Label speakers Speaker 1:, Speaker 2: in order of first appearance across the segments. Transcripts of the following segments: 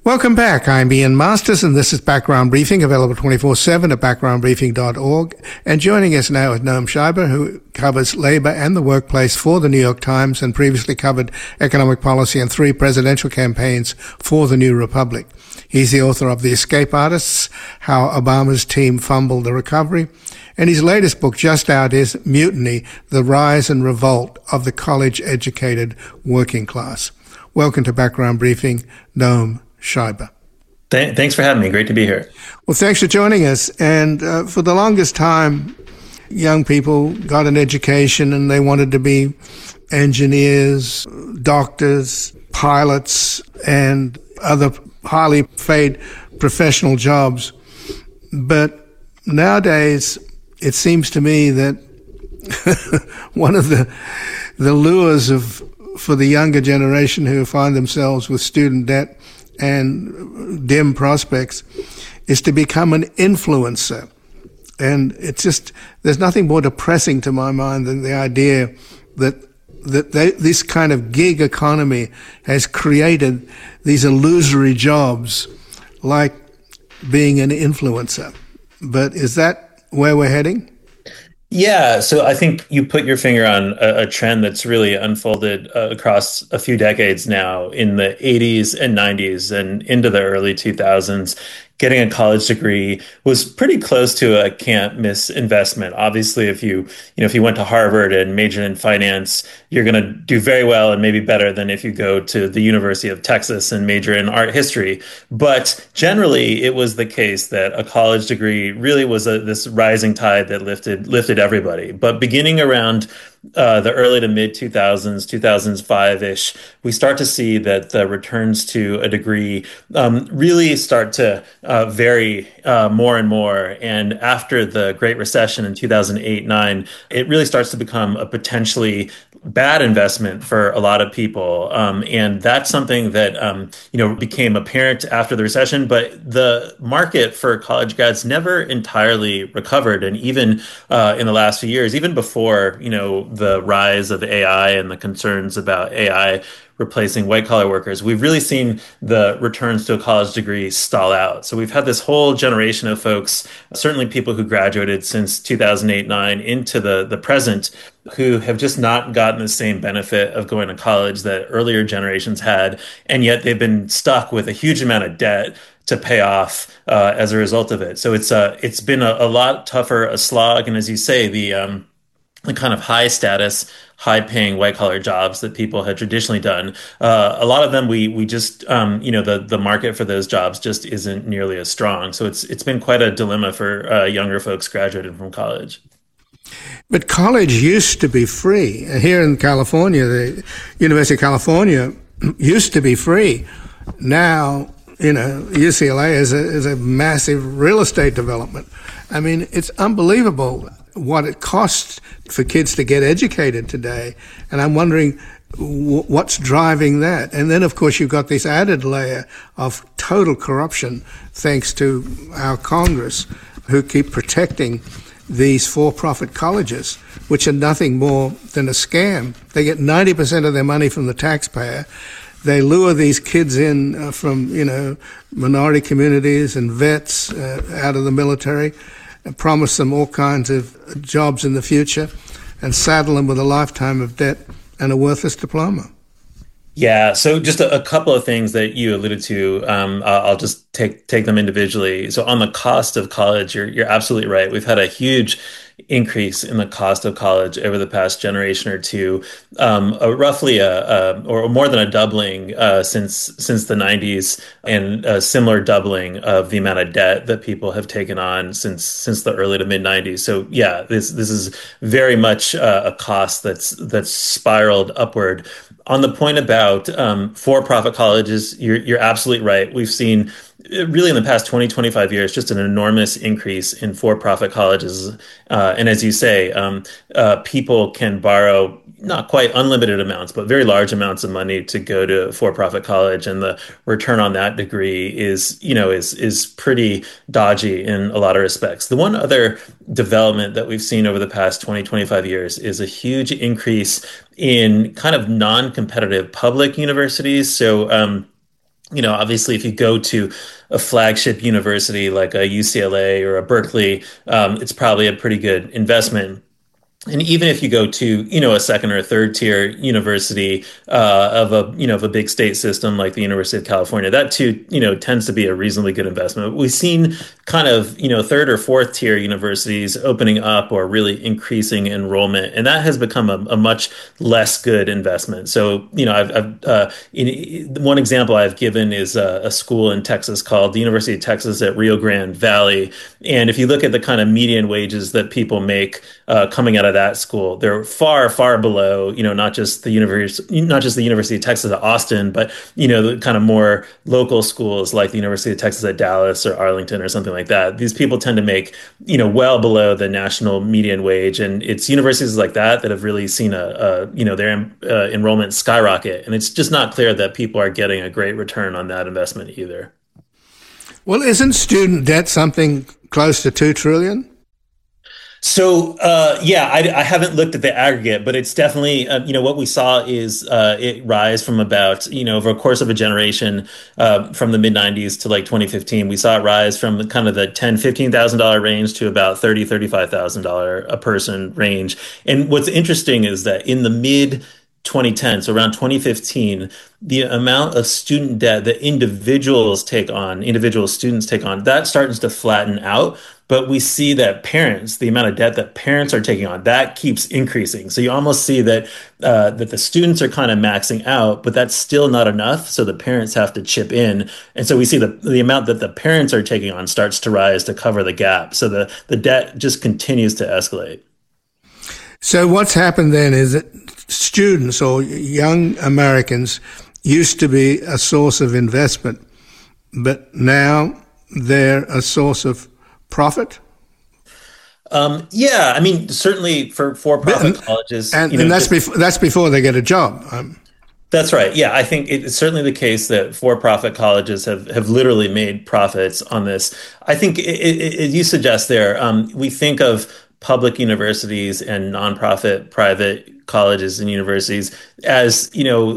Speaker 1: Welcome back. I'm Ian Masters, and this is Background Briefing, available 24/7 at backgroundbriefing.org. And joining us now is Noam Scheiber, who covers labor and the workplace for the New York Times and previously covered economic policy and 3 presidential campaigns for the New Republic. He's the author of The Escape Artists, How Obama's Team Fumbled the Recovery. And his latest book, just out, is Mutiny, The Rise and Revolt of the College-Educated Working Class. Welcome to Background Briefing, Noam Scheiber.
Speaker 2: Thanks for having me. Great to be here.
Speaker 1: Well, thanks for joining us. And for the longest time, young people got an education and they wanted to be engineers, doctors, pilots, and other highly paid professional jobs. But nowadays, it seems to me that one of the lures for the younger generation who find themselves with student debt and dim prospects is to become an influencer. And it's just, there's nothing more depressing to my mind than the idea that this kind of gig economy has created these illusory jobs like being an influencer. But is that where we're heading?
Speaker 2: Yeah, so I think you put your finger on a trend that's really unfolded across a few decades now in the 80s and 90s and into the early 2000s. Getting a college degree was pretty close to a can't miss investment. Obviously, if you went to Harvard and majored in finance, you're going to do very well and maybe better than if you go to the University of Texas and major in art history. But generally, it was the case that a college degree really was this rising tide that lifted everybody. But beginning around the early to mid 2000s, 2005-ish, we start to see that the returns to a degree really start to vary more and more. And after the Great Recession in 2008-9, it really starts to become a potentially bad investment for a lot of people. And that's something that, became apparent after the recession. But the market for college grads never entirely recovered. And even in the last few years, even before, the rise of AI and the concerns about AI replacing white-collar workers, we've really seen the returns to a college degree stall out. So we've had this whole generation of folks, certainly people who graduated since 2008-9 into the present, who have just not gotten the same benefit of going to college that earlier generations had, and yet they've been stuck with a huge amount of debt to pay off as a result of it. So it's been a lot tougher, a slog, and as you say, the kind of high status, high paying white collar jobs that people had traditionally done. A lot of them, we just, the market for those jobs just isn't nearly as strong. So it's been quite a dilemma for younger folks graduating from college.
Speaker 1: But college used to be free. Here in California, the University of California used to be free. Now, UCLA is a massive real estate development. I mean, it's unbelievable what it costs for kids to get educated today. And I'm wondering what's driving that. And then, of course, you've got this added layer of total corruption, thanks to our Congress, who keep protecting these for-profit colleges, which are nothing more than a scam. They get 90% of their money from the taxpayer. They lure these kids in from, minority communities and vets out of the military, and promise them all kinds of jobs in the future and saddle them with a lifetime of debt and a worthless diploma.
Speaker 2: Yeah, so just a couple of things that you alluded to. I'll just take them individually. So on the cost of college, you're absolutely right. We've had a huge increase in the cost of college over the past generation or two, roughly or more than a doubling since the 90s, and a similar doubling of the amount of debt that people have taken on since the early to mid 90s. So yeah, this is very much a cost that's spiraled upward. On the point about for-profit colleges, you're absolutely right. We've seen really in the past 20, 25 years, just an enormous increase in for-profit colleges. And as you say, people can borrow not quite unlimited amounts, but very large amounts of money to go to for-profit college. And the return on that degree is pretty dodgy in a lot of respects. The one other development that we've seen over the past 20, 25 years is a huge increase in kind of non-competitive public universities. So, Obviously, if you go to a flagship university like a UCLA or a Berkeley, it's probably a pretty good investment. And even if you go to, a second or third tier university of a big state system like the University of California, that too, tends to be a reasonably good investment. We've seen kind of, third or fourth tier universities opening up or really increasing enrollment, and that has become a much less good investment. So, one example I've given is a school in Texas called the University of Texas at Rio Grande Valley. And if you look at the kind of median wages that people make coming out of that school, they're far, far below, not just the University of Texas at Austin, but the kind of more local schools like the University of Texas at Dallas or Arlington or something like that. These people tend to make, well below the national median wage, and it's universities like that that have really seen their enrollment skyrocket, and it's just not clear that people are getting a great return on that investment either.
Speaker 1: Well, isn't student debt something close to $2 trillion?
Speaker 2: So, I haven't looked at the aggregate, but it's definitely, what we saw is it rise from about, over a course of a generation, from the mid 90s to like 2015. We saw it rise from kind of the $10,000-$15,000 range to about $30,000-$35,000 a person range. And what's interesting is that in the mid 2010, so around 2015, the amount of student debt that individual students take on, that starts to flatten out. But we see that the amount of debt that parents are taking on, that keeps increasing. So you almost see that the students are kind of maxing out, but that's still not enough. So the parents have to chip in. And so we see the amount that the parents are taking on starts to rise to cover the gap. So the debt just continues to escalate.
Speaker 1: So what's happened then is that students or young Americans used to be a source of investment, but now they're a source of profit?
Speaker 2: Certainly for for-profit colleges.
Speaker 1: And that's before they get a job.
Speaker 2: That's right. Yeah, I think it's certainly the case that for-profit colleges have literally made profits on this. I think you suggest there, we think of public universities and nonprofit private colleges and universities as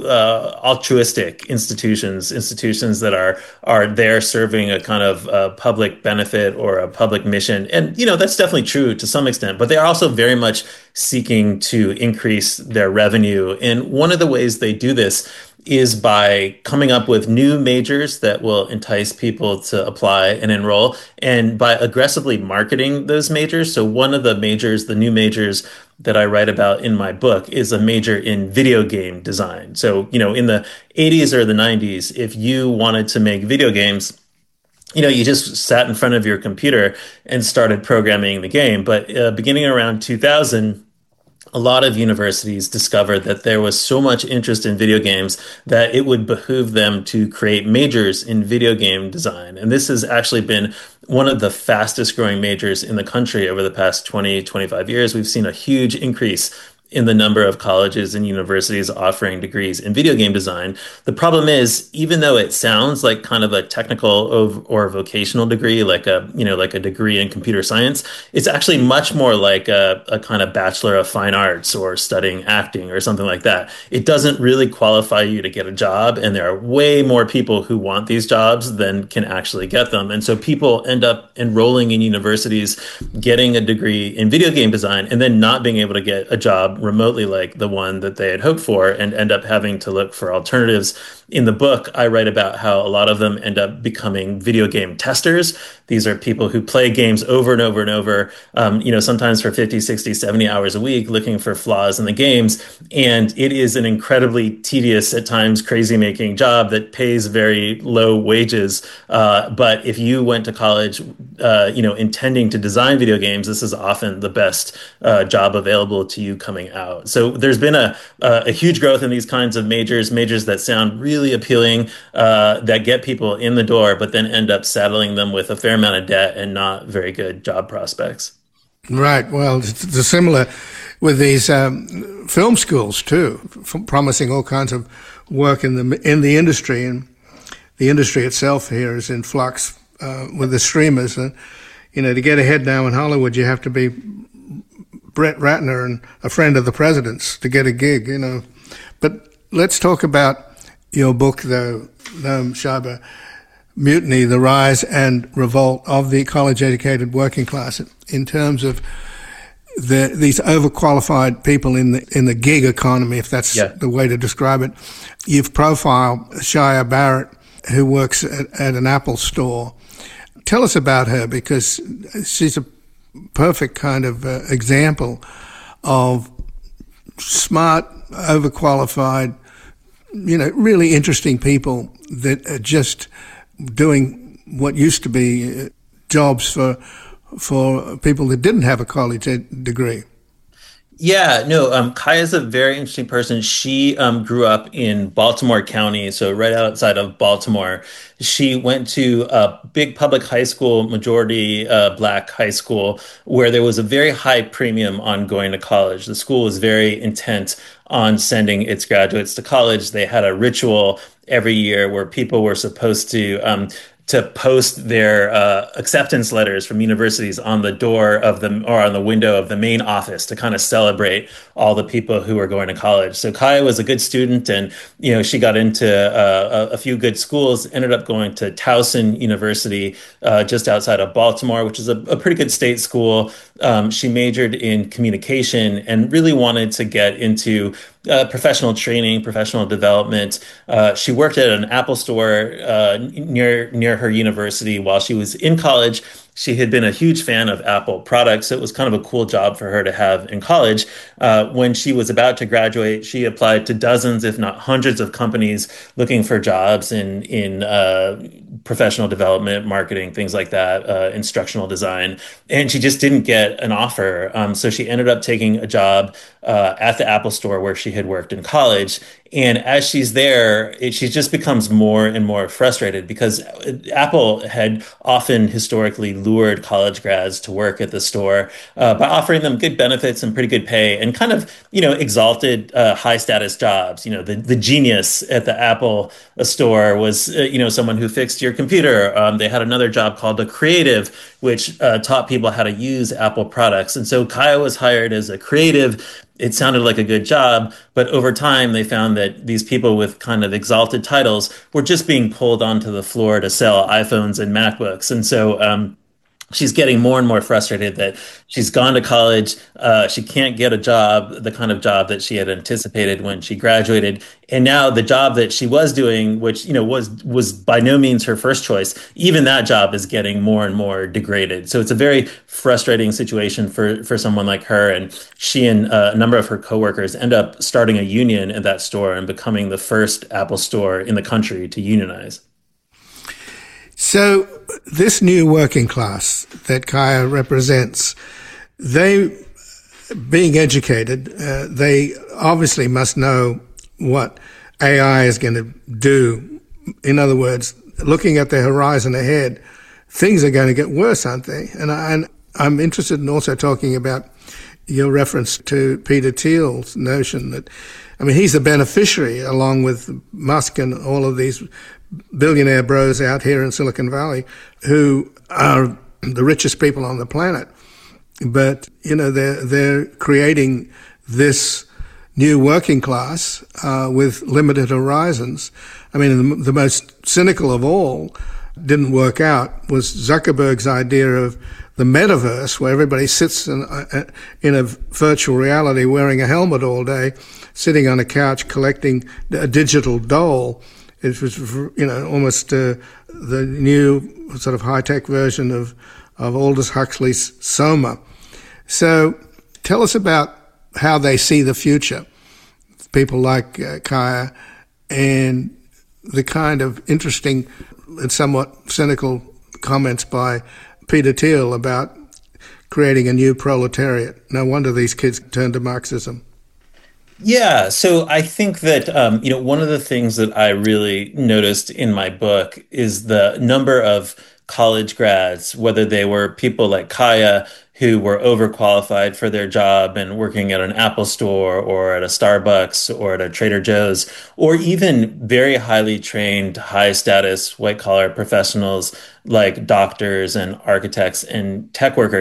Speaker 2: altruistic institutions that are there serving a kind of public benefit or a public mission, and that's definitely true to some extent, but they are also very much seeking to increase their revenue, and one of the ways they do this is by coming up with new majors that will entice people to apply and enroll, and by aggressively marketing those majors. So one of the new majors that I write about in my book is a major in video game design. So, in the 80s or the 90s, if you wanted to make video games, you just sat in front of your computer and started programming the game. But beginning around 2000, a lot of universities discovered that there was so much interest in video games that it would behoove them to create majors in video game design. And this has actually been one of the fastest growing majors in the country over the past 20, 25 years. We've seen a huge increase in the number of colleges and universities offering degrees in video game design. The problem is, even though it sounds like kind of a technical or vocational degree, like a degree in computer science, it's actually much more like a kind of Bachelor of Fine Arts or studying acting or something like that. It doesn't really qualify you to get a job, and there are way more people who want these jobs than can actually get them. And so people end up enrolling in universities, getting a degree in video game design, and then not being able to get a job remotely like the one that they had hoped for, and end up having to look for alternatives. In the book, I write about how a lot of them end up becoming video game testers. These are people who play games over and over and over, sometimes for 50, 60, 70 hours a week, looking for flaws in the games. And it is an incredibly tedious, at times crazy-making job that pays very low wages. But if you went to college, intending to design video games, this is often the best job available to you coming out. So there's been a huge growth in these kinds of majors that sound really appealing, that get people in the door, but then end up saddling them with a fair amount of debt and not very good job prospects. Right.
Speaker 1: Well, it's similar with these film schools too, promising all kinds of work in the industry, and the industry itself here is in flux with the streamers. And to get ahead now in Hollywood, you have to be Brett Ratner and a friend of the president's to get a gig. But let's talk about your book, though, Noam Shaber, Mutiny, the rise and revolt of the college-educated working class in terms of these overqualified people in the gig economy, if that's the way to describe it. You've profiled Shia Barrett, who works at an Apple store. Tell us about her, because she's a perfect kind of example of smart, overqualified, really interesting people that are just doing what used to be jobs for people that didn't have a college degree.
Speaker 2: Yeah, no, Kaya is a very interesting person. She grew up in Baltimore County, so right outside of Baltimore. She went to a big public high school, majority black high school, where there was a very high premium on going to college. The school was very intent on sending its graduates to college. They had a ritual every year where people were supposed to post their acceptance letters from universities on the door of them or on the window of the main office to kind of celebrate all the people who were going to college. So Kaya was a good student, and she got into a few good schools. Ended up going to Towson University just outside of Baltimore, which is a pretty good state school. She majored in communication and really wanted to get into professional training, professional development. She worked at an Apple store near her university while she was in college. She had been a huge fan of Apple products. It was kind of a cool job for her to have in college. When she was about to graduate, she applied to dozens, if not hundreds, of companies looking for jobs in professional development, marketing, things like that, instructional design. And she just didn't get an offer. So she ended up taking a job at the Apple store where she had worked in college. And as she's there, she just becomes more and more frustrated because Apple had often historically lured college grads to work at the store by offering them good benefits and pretty good pay and kind of, exalted high status jobs. The genius at the Apple store was, someone who fixed your computer. They had another job called a creative, which taught people how to use Apple products. And so Kaya was hired as a creative. It sounded like a good job, but over time they found that these people with kind of exalted titles were just being pulled onto the floor to sell iPhones and MacBooks. And so she's getting more and more frustrated that she's gone to college. She can't get a job, the kind of job that she had anticipated when she graduated. And now the job that she was doing, which, was by no means her first choice, even that job is getting more and more degraded. So it's a very frustrating situation for someone like her. And she and a number of her coworkers end up starting a union at that store and becoming the first Apple store in the country to unionize.
Speaker 1: So this new working class that Kaya represents, they, being educated, they obviously must know what AI is going to do. In other words, looking at the horizon ahead, things are going to get worse, aren't they? And I'm interested in also talking about your reference to Peter Thiel's notion that, he's the beneficiary along with Musk and all of these billionaire bros out here in Silicon Valley who are the richest people on the planet. But, they're creating this new working class with limited horizons. The most cynical of all didn't work out was Zuckerberg's idea of the metaverse, where everybody sits in a virtual reality wearing a helmet all day, sitting on a couch collecting a digital doll. It was, almost the new sort of high-tech version of Aldous Huxley's Soma. So tell us about how they see the future, people like Kaya, and the kind of interesting and somewhat cynical comments by Peter Thiel about creating a new proletariat. No wonder these kids turned to Marxism.
Speaker 2: Yeah, so I think that one of the things that I really noticed in my book is the number of college grads, whether they were people like Kaya who were overqualified for their job and working at an Apple store or at a Starbucks or at a Trader Joe's, or even very highly trained, high status, white collar professionals like doctors and architects and tech workers.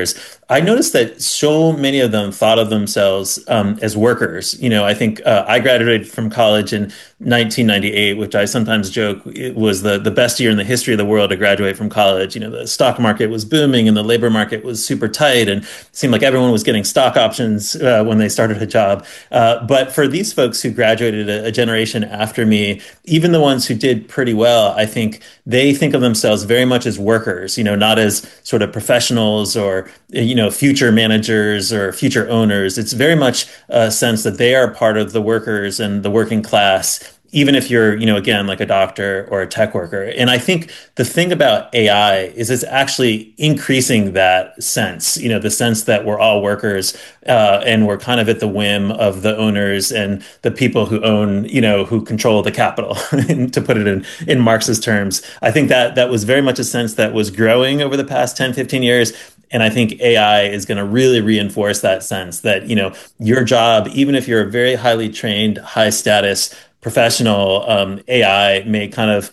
Speaker 2: I noticed that so many of them thought of themselves as workers. I think I graduated from college in 1998, which I sometimes joke it was the best year in the history of the world to graduate from college. The stock market was booming and the labor market was super tight, and it seemed like everyone was getting stock options when they started a job. But for these folks who graduated a generation after me, even the ones who did pretty well, I think they think of themselves very much as workers, not as sort of professionals or, future managers or future owners. It's very much a sense that they are part of the workers and the working class, even if you're, again, like a doctor or a tech worker. And I think the thing about AI is it's actually increasing that sense, the sense that we're all workers, and we're kind of at the whim of the owners and the people who own, who control the capital, to put it in Marx's terms. I think that was very much a sense that was growing over the past 10, 15 years. And I think AI is going to really reinforce that sense that, your job, even if you're a very highly trained, high status professional, AI may kind of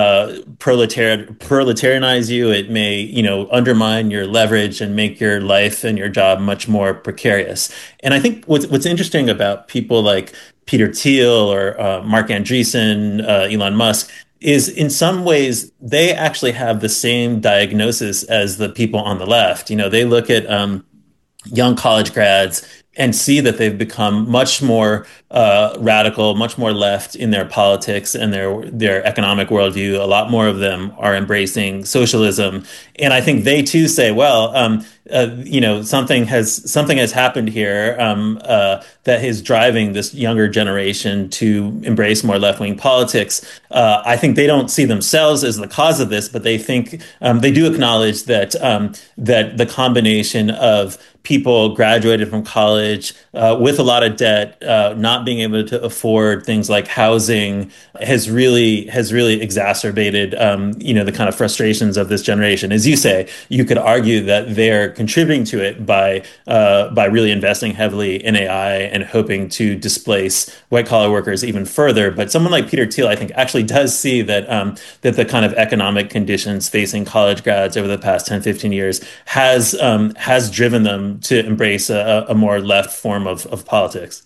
Speaker 2: proletarianize you. It may, undermine your leverage and make your life and your job much more precarious. And I think what's interesting about people like Peter Thiel or Mark Andreessen, Elon Musk, is in some ways they actually have the same diagnosis as the people on the left. They look at young college grads and see that they've become much more radical, much more left in their politics and their economic worldview. A lot more of them are embracing socialism, and I think they too say, "Well, something has happened here that is driving this younger generation to embrace more left-wing politics." I think they don't see themselves as the cause of this, but they think they do acknowledge that that the combination of people graduated from college with a lot of debt, not being able to afford things like housing, has really exacerbated the kind of frustrations of this generation. As you say, you could argue that they're contributing to it by really investing heavily in AI and hoping to displace white collar workers even further. But someone like Peter Thiel, I think, actually does see that that the kind of economic conditions facing college grads over the past 10, 15 years has driven them to embrace a more left form of politics.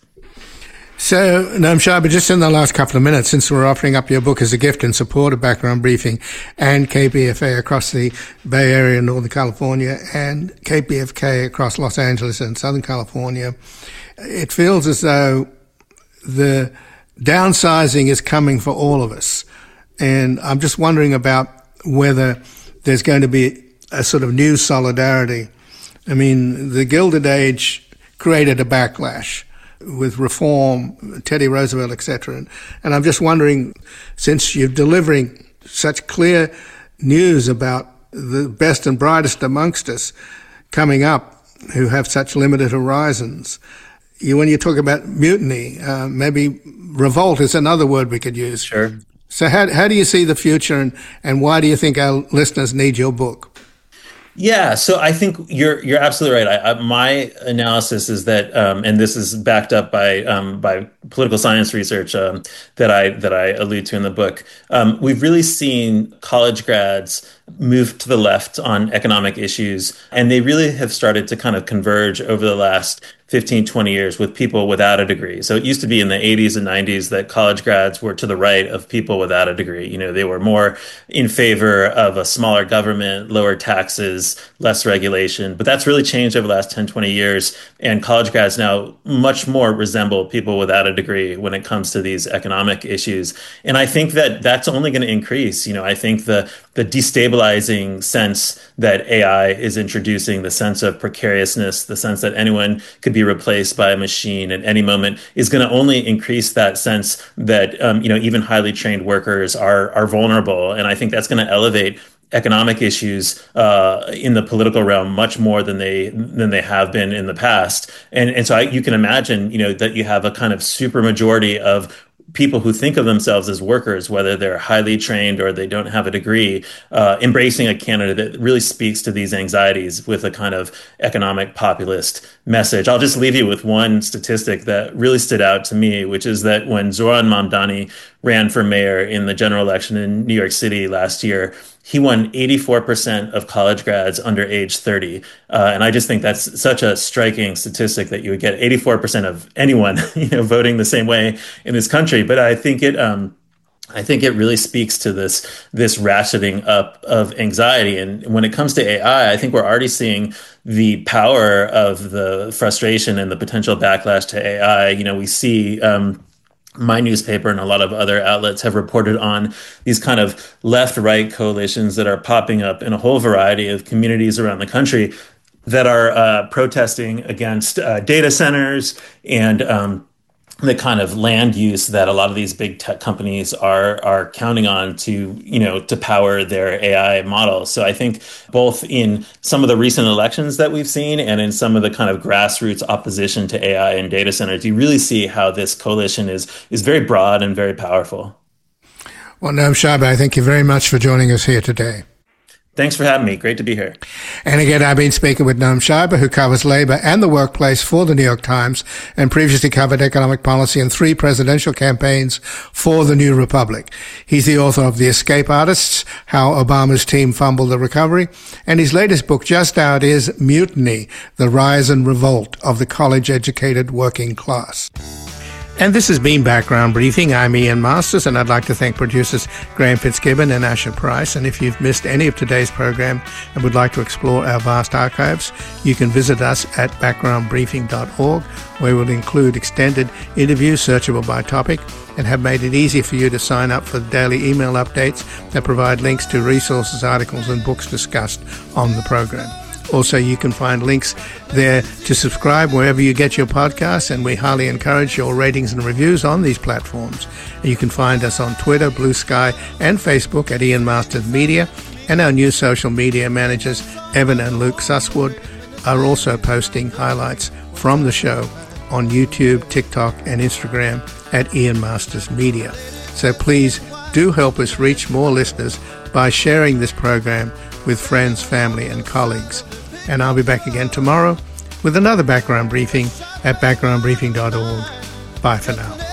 Speaker 1: So, Noam Shaber, just in the last couple of minutes, since we're offering up your book as a gift in support of Background Briefing and KPFA across the Bay Area and Northern California and KPFK across Los Angeles and Southern California, it feels as though the downsizing is coming for all of us. And I'm just wondering about whether there's going to be a sort of new solidarity. I mean, the Gilded Age created a backlash with reform, Teddy Roosevelt, etc. And I'm just wondering, since you're delivering such clear news about the best and brightest amongst us coming up who have such limited horizons, when you talk about mutiny, maybe revolt is another word we could use.
Speaker 2: Sure.
Speaker 1: So how do you see the future, and why do you think our listeners need your book?
Speaker 2: Yeah, so I think you're absolutely right. My analysis is that, and this is backed up by political science research that I allude to in the book. We've really seen college grads move to the left on economic issues, and they really have started to kind of converge over the last 15, 20 years with people without a degree. So it used to be in the 80s and 90s that college grads were to the right of people without a degree. They were more in favor of a smaller government, lower taxes, less regulation. But that's really changed over the last 10, 20 years. And college grads now much more resemble people without a degree when it comes to these economic issues. And I think that that's only going to increase. I think the destabilizing sense that AI is introducing, the sense of precariousness, the sense that anyone could be replaced by a machine at any moment, is going to only increase that sense that even highly trained workers are vulnerable. And I think that's going to elevate economic issues in the political realm much more than they have been in the past. And so you can imagine that you have a kind of super majority of people who think of themselves as workers, whether they're highly trained or they don't have a degree, embracing a candidate that really speaks to these anxieties with a kind of economic populist message. I'll just leave you with one statistic that really stood out to me, which is that when Zoran Mamdani ran for mayor in the general election in New York City last year, he won 84% of college grads under age 30. And I just think that's such a striking statistic that you would get 84% of anyone, voting the same way in this country. But I think it really speaks to this ratcheting up of anxiety. And when it comes to AI, I think we're already seeing the power of the frustration and the potential backlash to AI. We see my newspaper and a lot of other outlets have reported on these kind of left-right coalitions that are popping up in a whole variety of communities around the country that are protesting against data centers and the kind of land use that a lot of these big tech companies are counting on to power their AI models. So I think both in some of the recent elections that we've seen and in some of the kind of grassroots opposition to AI and data centers, you really see how this coalition is very broad and very powerful.
Speaker 1: Well, Noam Shaibeh, thank you very much for joining us here today.
Speaker 2: Thanks for having me. Great to be here.
Speaker 1: And again, I've been speaking with Noam Shaibeh, who covers labor and the workplace for the New York Times and previously covered economic policy in 3 presidential campaigns for the New Republic. He's the author of The Escape Artists, How Obama's Team Fumbled the Recovery, and his latest book just out is Mutiny, The Rise and Revolt of the College-Educated Working Class. And this has been Background Briefing. I'm Ian Masters, and I'd like to thank producers Graham Fitzgibbon and Asher Price. And if you've missed any of today's program and would like to explore our vast archives, you can visit us at backgroundbriefing.org, where we'll include extended interviews searchable by topic and have made it easy for you to sign up for daily email updates that provide links to resources, articles, and books discussed on the program. Also, you can find links there to subscribe wherever you get your podcasts, and we highly encourage your ratings and reviews on these platforms. And you can find us on Twitter, Blue Sky, and Facebook at Ian Masters Media, and our new social media managers, Evan and Luke Susswood, are also posting highlights from the show on YouTube, TikTok, and Instagram at Ian Masters Media. So please do help us reach more listeners by sharing this program with friends, family, and colleagues. And I'll be back again tomorrow with another Background Briefing at backgroundbriefing.org. Bye for now.